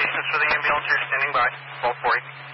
This is for the ambulance here standing by, 1240.